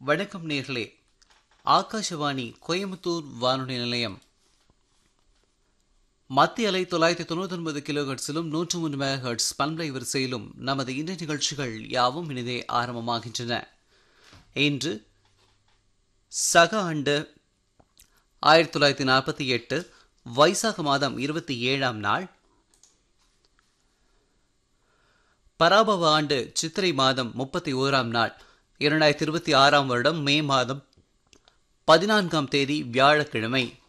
வணக்கம் நேர்களே. ஆகாஷவாணி கோயம்புத்தூர் வானொலி நிலையம் மத்திய அலை 999 கிலோஹெர்ட்ஸிலும் 103 மெகாஹெர்ட்ஸ் பண்பலை வரிசையிலும் நமது இன்றைய நிகழ்ச்சிகள் யாவும் இனிதே ஆரம்பமாகின்றன. இன்று சக ஆண்டு 1948 வைசாக மாதம் 27ஆம் நாள், பராபவ ஆண்டு சித்திரை மாதம் 31ஆம் நாள், 2026ஆம் வருடம் மே மாதம் 14ஆம் தேதி வியாழக்கிழமை.